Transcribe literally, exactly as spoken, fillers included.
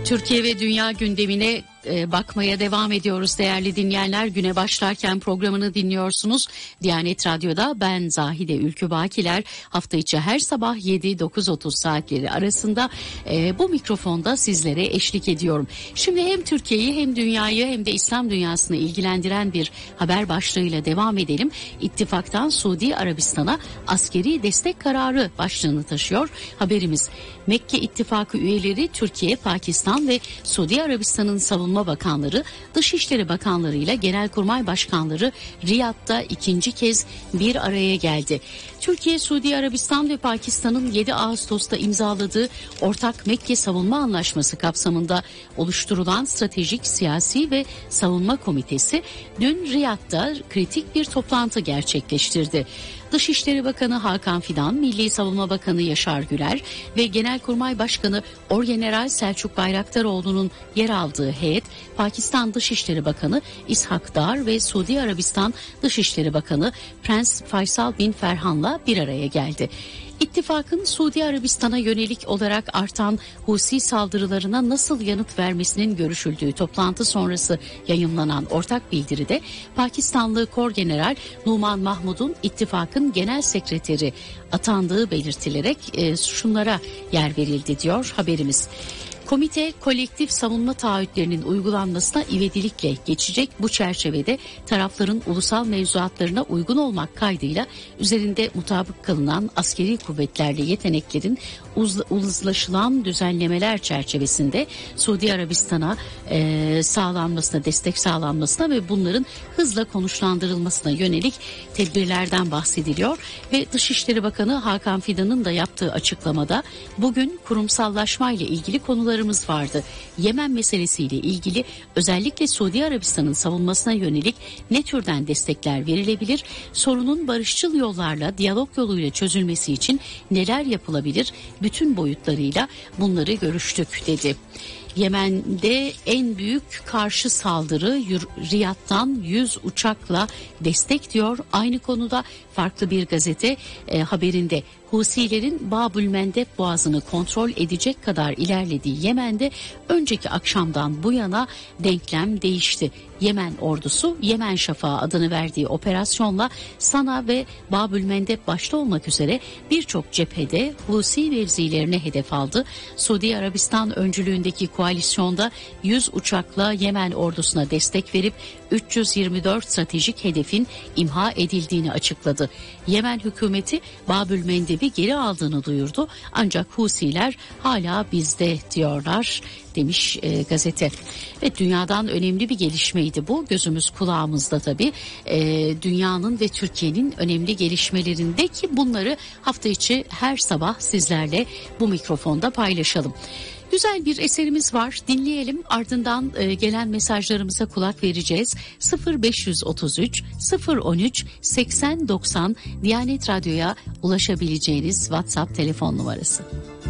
Türkiye ve dünya gündemine e, bakmaya devam ediyoruz değerli dinleyenler. Güne başlarken programını dinliyorsunuz. Diyanet Radyo'da ben Zahide Ülkü Bakiler hafta içi her sabah yedi dokuz otuz saatleri arasında e, bu mikrofonda sizlere eşlik ediyorum. Şimdi hem Türkiye'yi hem dünyayı hem de İslam dünyasını ilgilendiren bir haber başlığıyla devam edelim. İttifaktan Suudi Arabistan'a askeri destek kararı başlığını taşıyor haberimiz. Mekke İttifakı üyeleri Türkiye, Pakistan ve Suudi Arabistan'ın savunma bakanları, Dışişleri Bakanları ile Genelkurmay Başkanları Riyad'da ikinci kez bir araya geldi. Türkiye, Suudi Arabistan ve Pakistan'ın yedi Ağustos'ta imzaladığı Ortak Mekke Savunma Anlaşması kapsamında oluşturulan Stratejik Siyasi ve Savunma Komitesi dün Riyad'da kritik bir toplantı gerçekleştirdi. Dışişleri Bakanı Hakan Fidan, Milli Savunma Bakanı Yaşar Güler ve Genelkurmay Başkanı Orgeneral Selçuk Bayraktaroğlu'nun yer aldığı heyet, Pakistan Dışişleri Bakanı İshak Dar ve Suudi Arabistan Dışişleri Bakanı Prens Faysal bin Ferhan'la bir araya geldi. İttifakın Suudi Arabistan'a yönelik olarak artan Husi saldırılarına nasıl yanıt vermesinin görüşüldüğü toplantı sonrası yayımlanan ortak bildiride Pakistanlı Korgeneral Numan Mahmud'un ittifakın genel sekreteri atandığı belirtilerek e, şunlara yer verildi diyor haberimiz. Komite kolektif savunma taahhütlerinin uygulanmasına ivedilikle geçecek. Bu çerçevede tarafların ulusal mevzuatlarına uygun olmak kaydıyla üzerinde mutabık kalınan askeri kuvvetlerle yeteneklerin uz, uzlaşılan düzenlemeler çerçevesinde Suudi Arabistan'a e, sağlanmasına, destek sağlanmasına ve bunların hızla konuşlandırılmasına yönelik tedbirlerden bahsediliyor. Ve Dışişleri Bakanı Hakan Fidan'ın da yaptığı açıklamada bugün kurumsallaşmayla ilgili konuları vardı. Yemen meselesiyle ilgili özellikle Suudi Arabistan'ın savunmasına yönelik ne türden destekler verilebilir? Sorunun barışçıl yollarla, diyalog yoluyla çözülmesi için neler yapılabilir? Bütün boyutlarıyla bunları görüştük dedi. Yemen'de en büyük karşı saldırı Riyad'dan yüz uçakla destek diyor. Aynı konuda farklı bir gazete e, haberinde Husilerin Babülmendeb Boğazı'nı kontrol edecek kadar ilerlediği Yemen'de önceki akşamdan bu yana denklem değişti. Yemen ordusu Yemen Şafağı adını verdiği operasyonla Sana ve Babülmendeb başta olmak üzere birçok cephede Husi mevzilerine hedef aldı. Suudi Arabistan öncülüğündeki koalisyonda yüz uçakla Yemen ordusuna destek verip üç yüz yirmi dört stratejik hedefin imha edildiğini açıkladı. Yemen hükümeti Babülmendeb'i geri aldığını duyurdu ancak Husiler hala bizde diyorlar demiş e, gazete. Ve dünyadan önemli bir gelişmeydi bu. Gözümüz kulağımızda tabii. E, dünyanın ve Türkiye'nin önemli gelişmelerinde ki bunları hafta içi her sabah sizlerle bu mikrofonda paylaşalım. Güzel bir eserimiz var, dinleyelim, ardından e, gelen mesajlarımıza kulak vereceğiz. sıfır beş otuz üç sıfır on üç seksen doksan Diyanet Radyo'ya ulaşabileceğiniz WhatsApp telefon numarası.